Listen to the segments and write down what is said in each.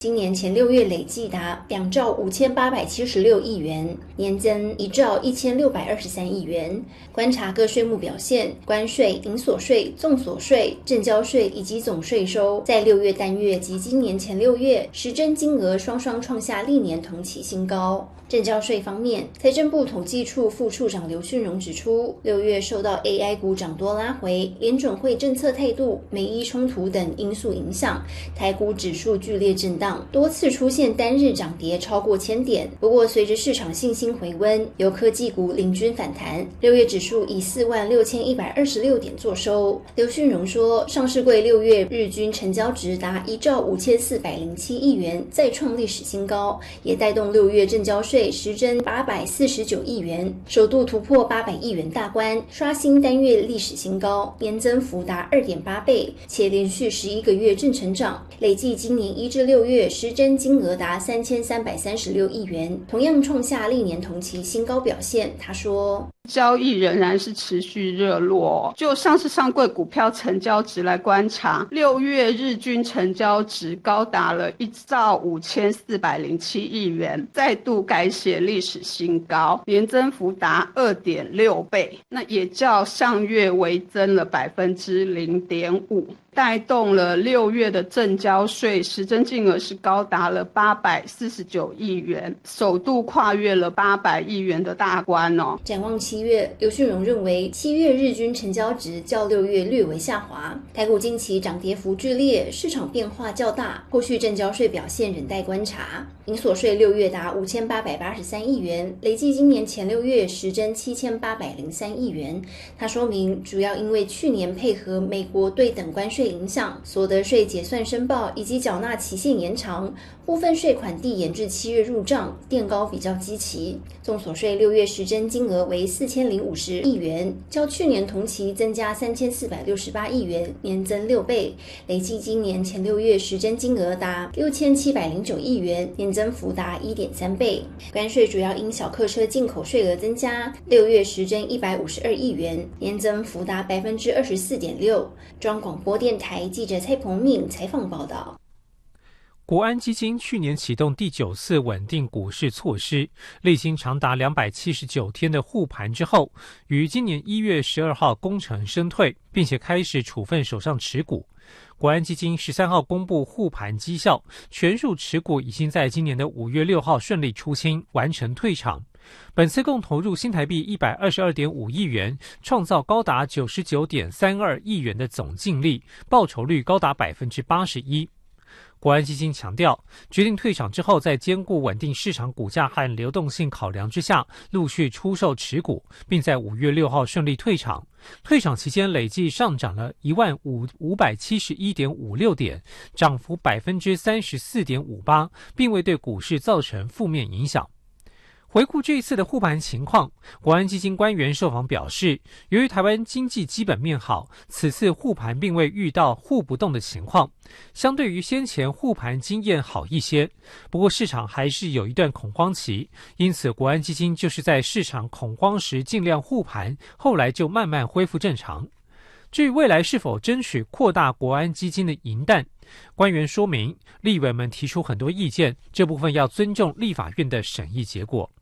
今年前6月累计达2兆5876亿元，年增1兆1623亿元。观察各税目表现，关税、营所税、综所税、证交税以及总税收，在6月单月及今年前6月实征金额双双创下历年同期新高。证交税方面，财政部统计处副处长刘训荣指出，6月受到 AI 股涨多拉回、联准会政策态度、美伊冲突等因素影响，台股指数剧烈震荡，多次出现单日涨跌超过1000点。不过，随着市场信心回温，由科技股领军反弹，6月指数以46126点作收。刘训荣说，上市柜6月日均成交值达1兆5407亿元，再创历史新高，也带动6月证交税实征849亿元，首度突破800亿元大关，刷新单月历史新高，年增幅达2.8倍，且连续11个月正成长，累计今年1至6月实征金额达3336亿元，同样创下历年同期新高表现。他说， 交易仍然是持续热络，就上市上柜股票成交值来观察，6月日均成交值高达了1兆5407亿元，再度改写历史新高，年增幅达2.6倍，那也较上月微增了0.5%。带动了6月的证交税实征金额是高达了849亿元，首度跨越了800亿元的大关哦。 展望7月，刘训荣认为7月日均成交值较6月略为下滑，台股近期涨跌幅剧烈，市场变化较大，后续证交税表现仍待观察。营所税6月达5883亿元，累计今年前6月实征7803亿元。他说明，主要因为去年配合美国对等关税影响，所得税结算申报以及缴纳期限延长，部分税款递延至7月入账，垫高比较基期。综所税6月实征金额为4050亿元，较去年同期增加3468亿元，年增6倍。累计今年前6月实征金额达6709亿元，年增幅达1.3倍。关税主要因小客车进口税额增加，6月实征152亿元，年增幅达24.6%。中央广播电台记者蔡鹏敏采访报道。 国安基金去年启动第9次稳定股市措施，历经长达279天的护盘之后，于今年1月12号功成身退，并且开始处分手上持股。国安基金13号公布护盘绩效，全数持股已经在今年的5月6号顺利出清，完成退场。本次共投入新台币122.5亿元，创造高达99.32亿元的总净利，报酬率高达81%。国安基金强调，决定退场之后，在兼顾稳定市场股价和流动性考量之下，陆续出售持股，并在5月6号顺利退场。退场期间累计上涨了15571.56点，涨幅34.58%，并未对股市造成负面影响。回顾这一次的护盘情况，国安基金官员受访表示，由于台湾经济基本面好，此次护盘并未遇到护不动的情况，相对于先前护盘经验好一些。不过市场还是有一段恐慌期，因此国安基金就是在市场恐慌时尽量护盘，后来就慢慢恢复正常。至于未来是否争取扩大国安基金的银弹，官员说明，立委们提出很多意见，这部分要尊重立法院的审议结果。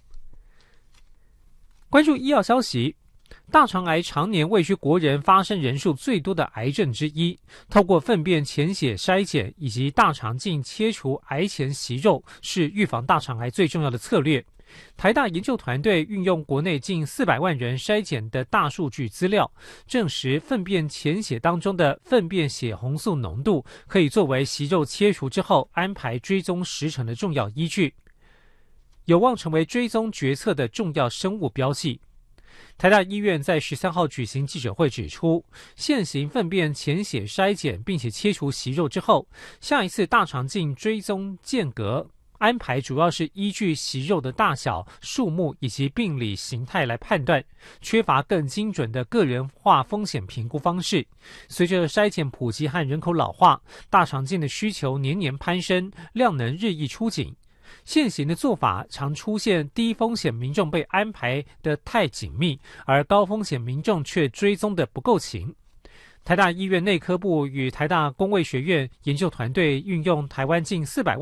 关注医药消息，大肠癌常年位居国人发生人数最多的癌症之一，透过粪便潜血筛检以及大肠镜切除癌前息肉是预防大肠癌最重要的策略。台大研究团队运用国内近400万人筛检的大数据资料，证实粪便潜血当中的粪便血红素浓度可以作为息肉切除之后安排追踪时程的重要依据，有望成为追踪决策的重要生物标记。台大医院在13号举行记者会指出，现行粪便潜血筛检并且切除息肉之后，下一次大肠镜追踪间隔安排主要是依据息肉的大小、数目以及病理形态来判断，缺乏更精准的个人化风险评估方式。随着筛检普及和人口老化，大肠镜的需求年年攀升，量能日益出紧。现行的做法常出现低风险民众被安排的太紧密，而高风险民众却追踪的不够勤。 台大医院内科部与台大公卫学院研究团队运用台湾近400